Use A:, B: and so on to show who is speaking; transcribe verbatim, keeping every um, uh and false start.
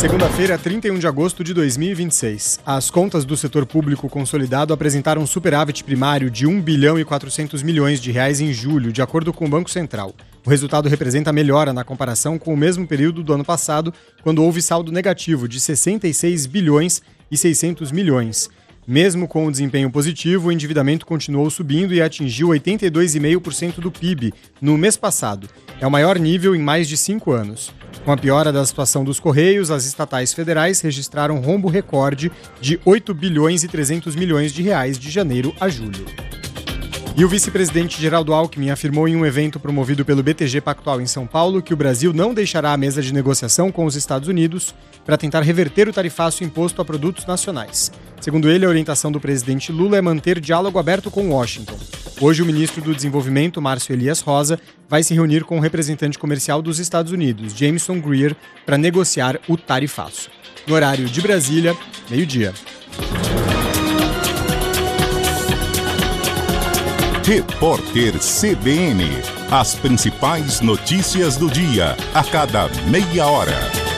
A: Segunda-feira, trinta e um de agosto de dois mil e vinte e seis. As contas do setor público consolidado apresentaram um superávit primário de um bilhão e quatrocentos milhões de reais em julho, de acordo com o Banco Central. O resultado representa melhora na comparação com o mesmo período do ano passado, quando houve saldo negativo de sessenta e seis bilhões e seiscentos milhões. Mesmo com o desempenho positivo, o endividamento continuou subindo e atingiu oitenta e dois vírgula cinco por cento do P I B no mês passado. É o maior nível em mais de cinco anos. Com a piora da situação dos Correios, as estatais federais registraram um rombo recorde de oito bilhões e trezentos milhões de reais de janeiro a julho. E o vice-presidente Geraldo Alckmin afirmou em um evento promovido pelo B T G Pactual em São Paulo que o Brasil não deixará a mesa de negociação com os Estados Unidos para tentar reverter o tarifaço imposto a produtos nacionais. Segundo ele, a orientação do presidente Lula é manter diálogo aberto com Washington. Hoje, o ministro do Desenvolvimento, Márcio Elias Rosa, vai se reunir com o representante comercial dos Estados Unidos, Jameson Greer, para negociar o tarifaço. No horário de Brasília, meio-dia.
B: Repórter C B N. As principais notícias do dia, a cada meia hora.